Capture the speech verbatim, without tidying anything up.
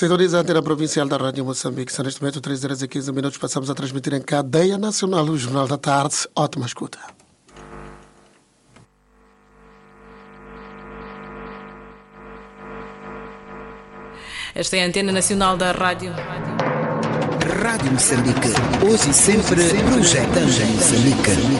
Sintoniza a antena provincial da Rádio Moçambique. São neste momento três horas e quinze minutos. Passamos a transmitir em cadeia nacional o Jornal da Tarde. Ótima escuta. Esta é a antena nacional da Rádio. Rádio Moçambique. Hoje e sempre projetando Moçambique.